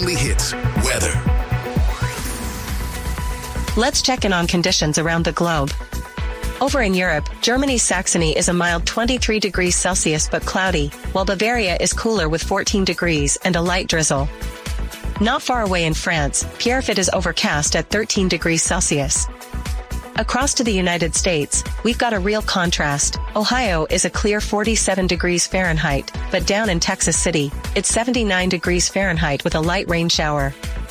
only hits, weather. Let's check in on conditions around the globe. Over in Europe, Germany's Saxony is a mild 23 degrees Celsius but cloudy, while Bavaria is cooler with 14 degrees and a light drizzle. Not far away in France, Pierrefitte is overcast at 13 degrees Celsius. Across to the United States, we've got a real contrast. Ohio is a clear 47 degrees Fahrenheit, but down in Texas City, it's 79 degrees Fahrenheit with a light rain shower.